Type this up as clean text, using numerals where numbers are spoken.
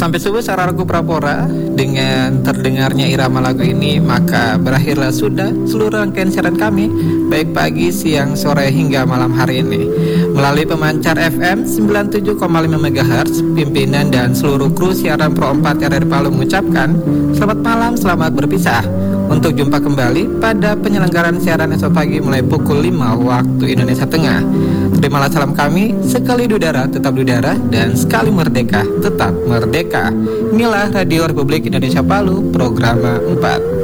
Sampai subuh Sararaku Prapora. Dengan terdengarnya irama lagu ini, maka berakhirlah sudah seluruh rangkaian siaran kami, baik pagi, siang, sore hingga malam hari ini. Melalui pemancar FM 97,5 MHz, pimpinan dan seluruh kru siaran Pro 4 RRI Palu mengucapkan selamat malam, selamat berpisah. Untuk jumpa kembali pada penyelenggaraan siaran esok pagi mulai pukul 5 waktu Indonesia Tengah. Terimalah salam kami, sekali dudara tetap dudara, dan sekali merdeka tetap merdeka. Inilah Radio Republik Indonesia Palu, Programa 4.